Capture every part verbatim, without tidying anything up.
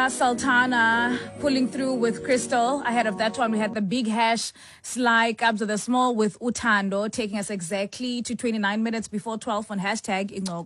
Sia Sultana pulling through with Crystal. Ahead of that one, we had the big hash Sly Kabza the Small with Utando, taking us exactly to twenty-nine minutes before twelve on hashtag Ingog.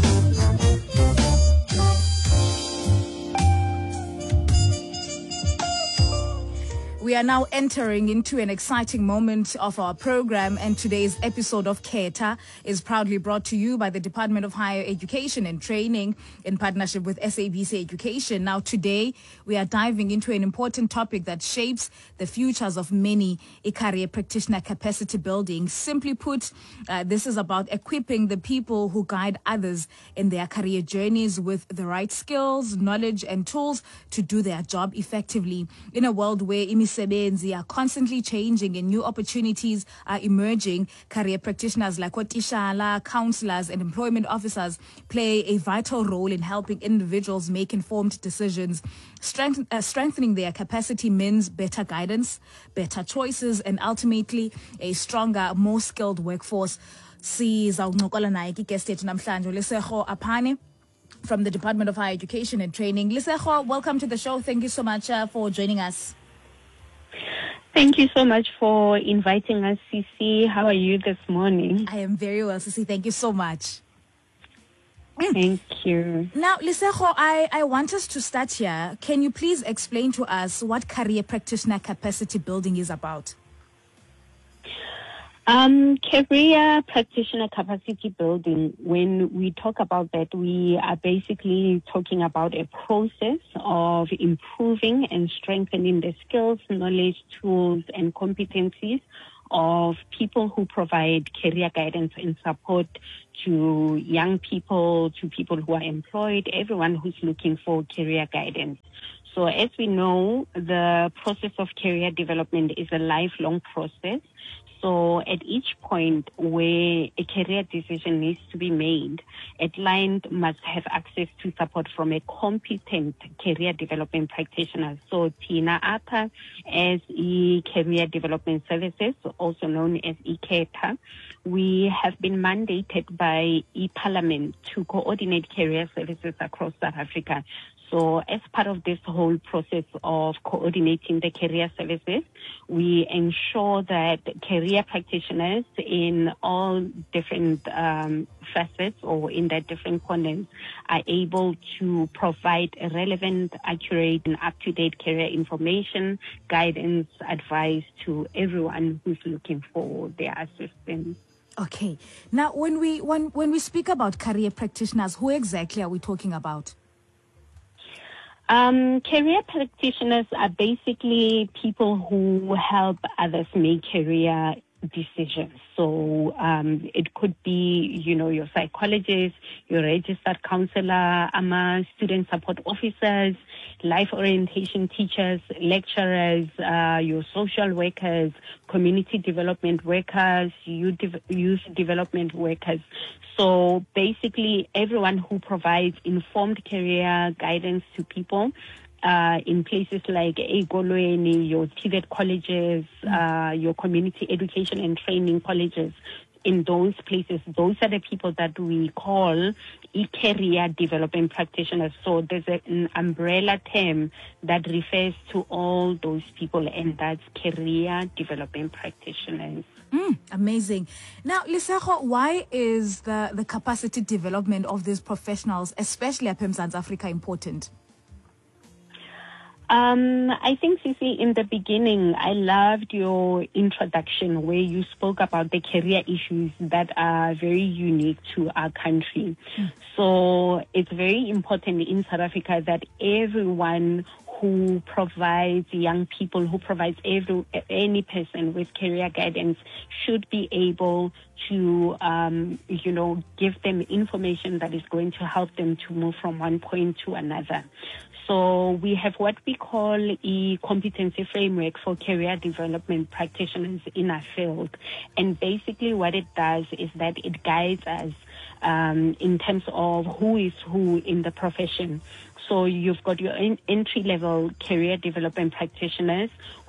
We are now entering into an exciting moment of our program, and today's episode of Keta is proudly brought to you by the Department of Higher Education and Training in partnership with S A B C Education. Now, today we are diving into an important topic that shapes the futures of many, a career practitioner capacity building. Simply put, uh, this is about equipping the people who guide others in their career journeys with the right skills, knowledge, and tools to do their job effectively. In a world where imisebenzi are constantly changing and new opportunities are emerging, career practitioners like Otishala, counselors, and employment officers play a vital role in helping individuals make informed decisions. Strength, uh, strengthening their capacity means better guidance, better choices, and ultimately a stronger, more skilled workforce. Sizawuncokola naye ke-guest yethu namhlanje Lesego Apane from the Department of Higher Education and Training. Lesego, welcome to the show. Thank you so much uh, for joining us. Thank you so much for inviting us, Sisi. How are you this morning? I am very well, Sisi. Thank you so much. Thank you. Now, Lesego, I, I want us to start here. Can you please explain to us what career practitioner capacity building is about? Um, career practitioner capacity building, when we talk about that, we are basically talking about a process of improving and strengthening the skills, knowledge, tools, and competencies of people who provide career guidance and support to young people, to people who are employed, everyone who's looking for career guidance. So as we know, the process of career development is a lifelong process. So at each point where a career decision needs to be made, a client must have access to support from a competent career development practitioner. So Tina Apa, as e-career development services, also known as e-CATA, we have been mandated by e-Parliament to coordinate career services across South Africa. So as part of this whole process of coordinating the career services, we ensure that career practitioners in all different um, facets or in their different corners are able to provide relevant, accurate, and up-to-date career information, guidance, advice to everyone who's looking for their assistance. Okay. Now, when we when when we speak about career practitioners, who exactly are we talking about? Um, career practitioners are basically people who help others make career decisions. So um, it could be, you know, your psychologist, your registered counselor, A M A, student support officers, life orientation teachers, lecturers, uh, your social workers, community development workers, youth, de- youth development workers. So basically everyone who provides informed career guidance to people Uh, in places like Egolweni, your T V E T colleges, uh, your community education and training colleges. In those places, those are the people that we call e-career development practitioners. So there's a, an umbrella term that refers to all those people, and that's career development practitioners. Mm, amazing. Now, Lesego, why is the, the capacity development of these professionals, especially at South Africa, important? Um, I think, Sisi, in the beginning, I loved your introduction where you spoke about the career issues that are very unique to our country. Mm. So it's very important in South Africa that everyone who provides young people, who provides every, any person with career guidance should be able to, um, you know, give them information that is going to help them to move from one point to another. So we have what we call a competency framework for career development practitioners in our field. And basically what it does is that it guides us um, in terms of who is who in the profession. So you've got your entry-level career development practitioners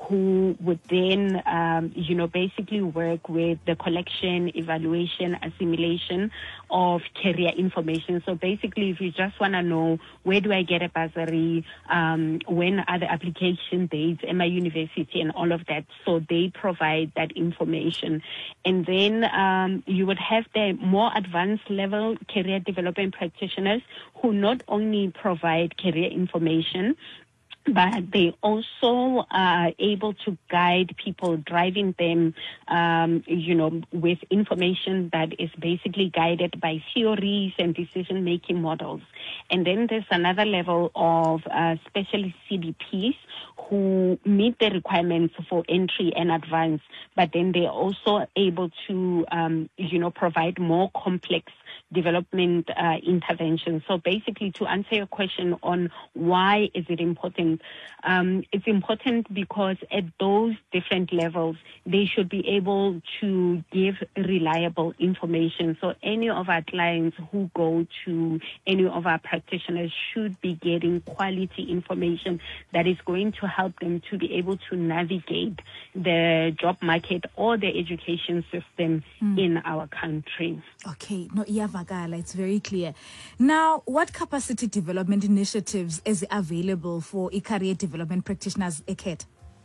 who would then, um, you know, basically work with the collection, evaluation, assimilation of career information. So basically, if you just want to know, where do I get a bursary, um, when are the application dates at my university and all of that, so they provide that information. And then um, you would have the more advanced level career development practitioners who not only provide career information, but they also are able to guide people, driving them, um, you know, with information that is basically guided by theories and decision-making models. And then there's another level of uh, specialist C D Ps who meet the requirements for entry and advance, but then they're also able to, um, you know, provide more complex development uh, interventions. So basically, to answer your question on why is it important, um, it's important because at those different levels, they should be able to give reliable information. So any of our clients who go to any of our practitioners should be getting quality information that is going to help them to be able to navigate the job market or the education system mm. in our country. Okay, no, Iyavakala, it's very clear. Now, what capacity development initiatives is available for e-career development practitioners, eKhetha?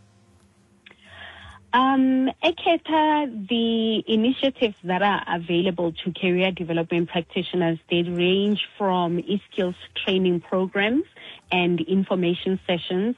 Um, eKhetha, the initiatives that are available to career development practitioners, they range from e-skills training programs and information sessions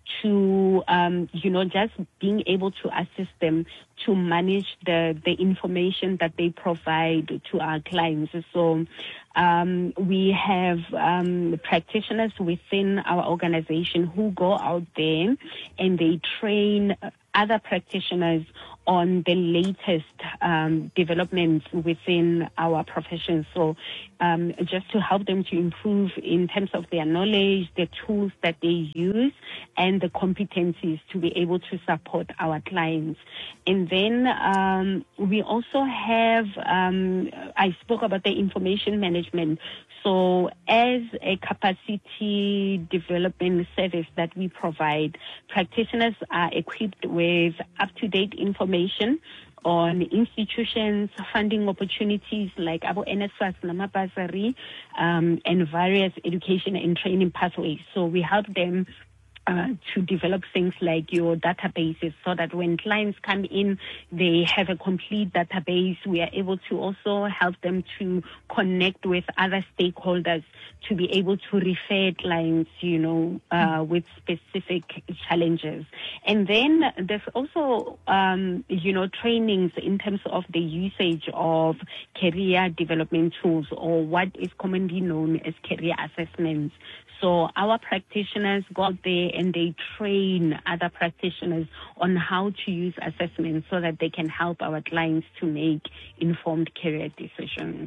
to, um, you know, just being able to assist them to manage the, the information that they provide to our clients. So um, we have um, practitioners within our organization who go out there and they train other practitioners on the latest um, developments within our profession. So um, just to help them to improve in terms of their knowledge, the tools that they use, and the competencies to be able to support our clients. And then um, we also have, um, I spoke about the information management. So as a capacity development service that we provide, practitioners are equipped with up-to-date information on institutions, funding opportunities like Abo NSFAS, Namabasari, um, and various education and training pathways. So we help them Uh, to develop things like your databases so that when clients come in, they have a complete database. We are able to also help them to connect with other stakeholders to be able to refer clients, you know, uh, with specific challenges. And then there's also, um, you know, trainings in terms of the usage of career development tools, or what is commonly known as career assessments. So our practitioners go out there and they train other practitioners on how to use assessments so that they can help our clients to make informed career decisions.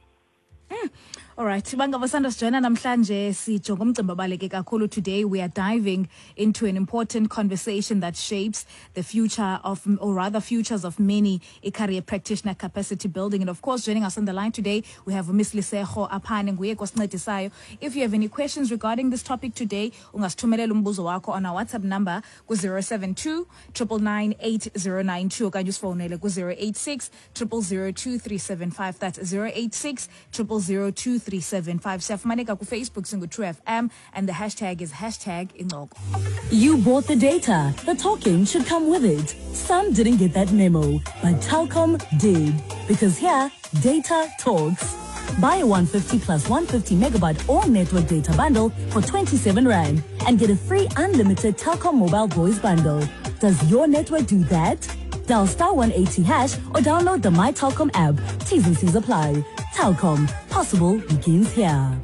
Mm. All right, bangabasanda sijona namhlanje sijonga umcimbi obaluleke kakhulu. Today we are diving into an important conversation that shapes the future of, or rather futures of many e-career practitioner capacity building. And of course, joining us on the line today, we have Miss Liseho Apane nguye kosincedisayo. If you have any questions regarding this topic today, ungasithumelela umbuzo wako on our WhatsApp number ku zero seven two, nine nine nine, eight zero nine two okanye usifonele ku zero eight six, zero zero zero two three seven five. That's zero eight six, zero zero zero two three seven five. Siyafumaneka ku Facebook singu True F M, and the hashtag is hashtag Ingoko. You bought the data. The talking should come with it. Some didn't get that memo, but Telkom did. Because here, data talks. Buy a one fifty plus one fifty megabyte all network data bundle for twenty-seven rand and get a free unlimited Telkom mobile voice bundle. Does your network do that? Dial star one eighty hash or download the My Telkom app. T's and C's apply. Telkom. Possible begins here.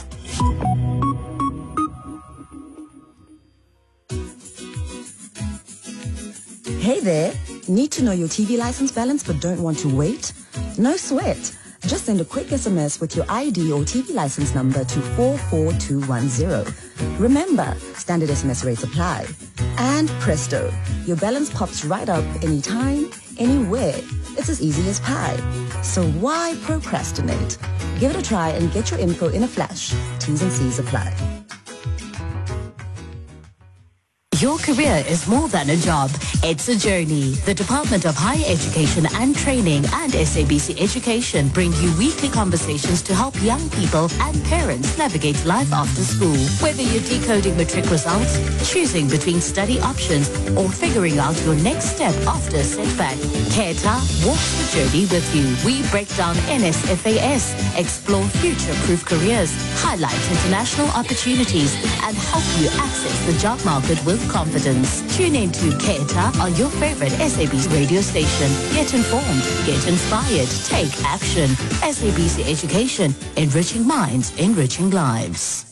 Hey there. Need to know your T V license balance but don't want to wait? No sweat. Just send a quick S M S with your I D or T V license number to four four two one zero. Remember, standard S M S rates apply. And presto, your balance pops right up anytime, anywhere. It's as easy as pie. So why procrastinate? Give it a try and get your info in a flash. T's and C's apply. Your career is more than a job. It's a journey. The Department of Higher Education and Training and S A B C Education bring you weekly conversations to help young people and parents navigate life after school. Whether you're decoding matric results, choosing between study options, or figuring out your next step after a setback, Keta walks the journey with you. We break down N S F A S, explore future-proof careers, highlight international opportunities, and help you access the job market with confidence. Tune in to Keta on your favorite S A B C radio station. Get informed, get inspired, take action. S A B C Education, enriching minds, enriching lives.